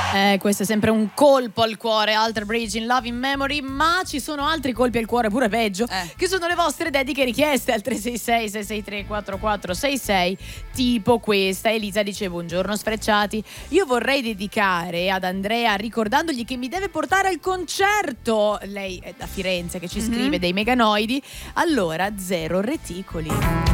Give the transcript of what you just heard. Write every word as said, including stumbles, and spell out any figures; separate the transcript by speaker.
Speaker 1: Eh, questo è sempre un colpo al cuore, Alter Bridge in Love in Memory, ma ci sono altri colpi al cuore pure peggio,
Speaker 2: eh.
Speaker 1: che sono le vostre dediche richieste al tre sei sei sei sei tre quattro quattro sei sei, tipo questa. Elisa dice: buongiorno sfrecciati, io vorrei dedicare ad Andrea ricordandogli che mi deve portare al concerto. Lei è da Firenze che ci scrive, mm-hmm. dei Meganoidi. Allora, zero reticoli.